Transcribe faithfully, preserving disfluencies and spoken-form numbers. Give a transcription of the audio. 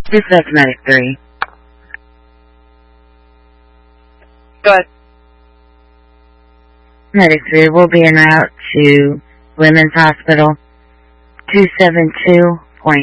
Dispatch Medic three. Go ahead. Medic three will be en route to Women's Hospital. two seven two